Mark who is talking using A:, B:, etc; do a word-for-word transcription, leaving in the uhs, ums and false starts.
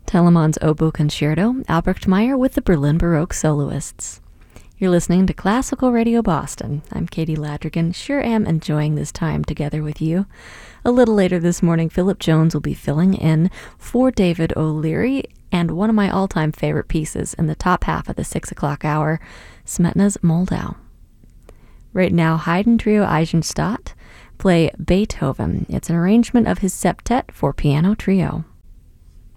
A: Telemann's Oboe Concerto, Albrecht Meyer with the Berlin Baroque Soloists. You're listening to Classical Radio Boston. I'm Katie Ladrigan. Sure am enjoying this time together with you. A little later this morning, Philip Jones will be filling in for David O'Leary and one of my all-time favorite pieces in the top half of the six o'clock hour, Smetana's Moldau. Right now, Haydn Trio Eisenstadt play Beethoven. It's an arrangement of his septet for piano trio.